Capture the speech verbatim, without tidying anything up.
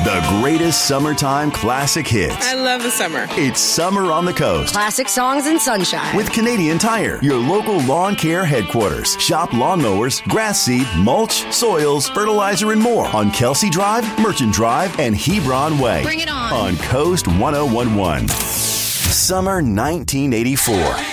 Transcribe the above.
The greatest summertime classic hits. I love the summer. It's Summer on the Coast. Classic songs and sunshine. With Canadian Tire, your local lawn care headquarters. Shop lawnmowers, grass seed, mulch, soils, fertilizer, and more on Kelsey Drive, Merchant Drive, and Hebron Way. Bring it on. On Coast ten eleven. Summer nineteen eighty-four.